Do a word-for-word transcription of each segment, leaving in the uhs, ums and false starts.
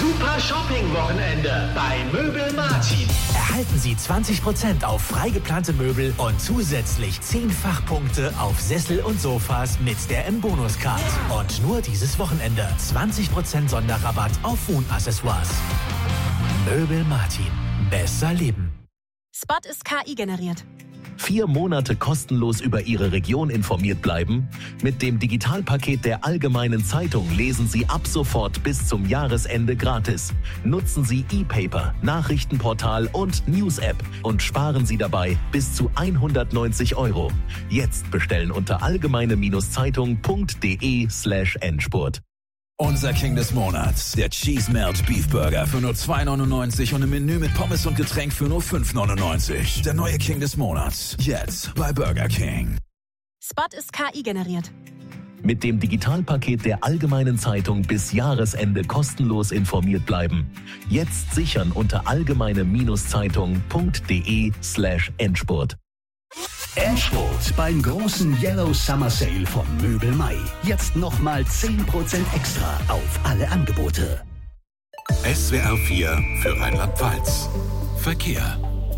Super Shopping-Wochenende bei Möbel Martin. Erhalten Sie zwanzig Prozent auf freigeplante Möbel und zusätzlich zehn Fachpunkte auf Sessel und Sofas mit der M-Bonus-Card. Und nur dieses Wochenende zwanzig Prozent Sonderrabatt auf Wohnaccessoires. Möbel Martin. Besser leben. Spot ist K I generiert. Vier Monate kostenlos über Ihre Region informiert bleiben? Mit dem Digitalpaket der Allgemeinen Zeitung lesen Sie ab sofort bis zum Jahresende gratis. Nutzen Sie E-Paper, Nachrichtenportal und News-App und sparen Sie dabei bis zu hundertneunzig Euro. Jetzt bestellen unter allgemeine-zeitung.de slash Endspurt. Unser King des Monats, der Cheese Melt Beef Burger für nur zwei neunundneunzig und im Menü mit Pommes und Getränk für nur fünf neunundneunzig. Der neue King des Monats, jetzt bei Burger King. Spot ist K I generiert. Mit dem Digitalpaket der Allgemeinen Zeitung bis Jahresende kostenlos informiert bleiben. Jetzt sichern unter allgemeine-zeitung.de slash Endspurt. Endspurt beim großen Yellow Summer Sale von Möbel Mai. Jetzt nochmal zehn Prozent extra auf alle Angebote. S W R vier für Rheinland-Pfalz. Verkehr.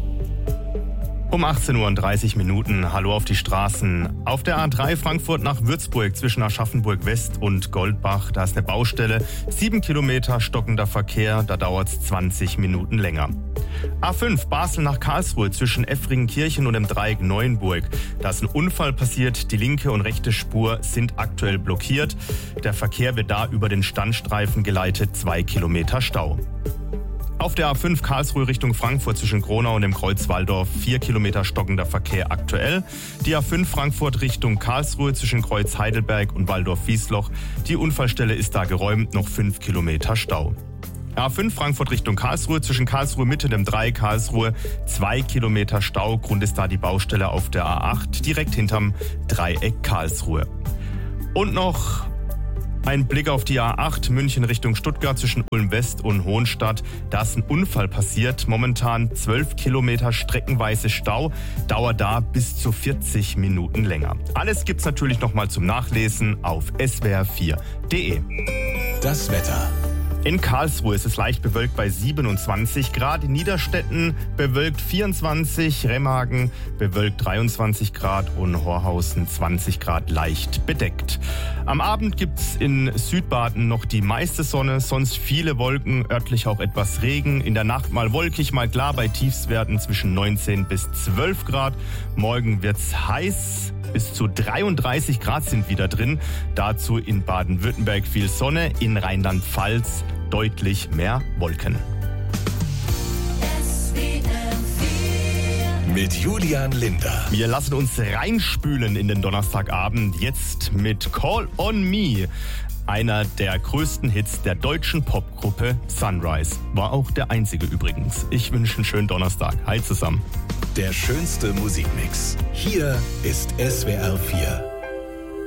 Um achtzehn Uhr und dreißig Minuten, hallo auf die Straßen. Auf der A drei Frankfurt nach Würzburg zwischen Aschaffenburg West und Goldbach, da ist eine Baustelle. Sieben Kilometer stockender Verkehr, da dauert es zwanzig Minuten länger. A fünf Basel nach Karlsruhe zwischen Effringenkirchen und dem Dreieck Neuenburg. Da ist ein Unfall passiert, die linke und rechte Spur sind aktuell blockiert. Der Verkehr wird da über den Standstreifen geleitet, zwei Kilometer Stau. Auf der A fünf Karlsruhe Richtung Frankfurt zwischen Gronau und dem Kreuz Walldorf vier Kilometer stockender Verkehr aktuell. Die A fünf Frankfurt Richtung Karlsruhe zwischen Kreuz Heidelberg und Walldorf-Wiesloch. Die Unfallstelle ist da geräumt, noch fünf Kilometer Stau. A fünf Frankfurt Richtung Karlsruhe zwischen Karlsruhe Mitte und dem Dreieck Karlsruhe zwei Kilometer Stau. Grund ist da die Baustelle auf der A acht direkt hinterm Dreieck Karlsruhe. Und noch ein Blick auf die A acht München Richtung Stuttgart zwischen Ulm West und Hohenstadt. Da ist ein Unfall passiert. Momentan zwölf Kilometer streckenweise Stau. Dauert da bis zu vierzig Minuten länger. Alles gibt's natürlich nochmal zum Nachlesen auf s w r vier punkt d e. Das Wetter. In Karlsruhe ist es leicht bewölkt bei siebenundzwanzig Grad, in Niederstetten bewölkt vierundzwanzig, Remagen bewölkt dreiundzwanzig Grad und Horhausen zwanzig Grad leicht bedeckt. Am Abend gibt's in Südbaden noch die meiste Sonne, sonst viele Wolken, örtlich auch etwas Regen. In der Nacht mal wolkig, mal klar bei Tiefstwerten zwischen neunzehn bis zwölf Grad. Morgen wird's heiß. Bis zu dreiunddreißig Grad sind wieder drin. Dazu in Baden-Württemberg viel Sonne, in Rheinland-Pfalz deutlich mehr Wolken. Mit Julian Linder. Wir lassen uns reinspülen in den Donnerstagabend. Jetzt mit Call on Me. Einer der größten Hits der deutschen Popgruppe Sunrise. War auch der einzige übrigens. Ich wünsche einen schönen Donnerstag. Hi zusammen. Der schönste Musikmix. Hier ist S W R vier.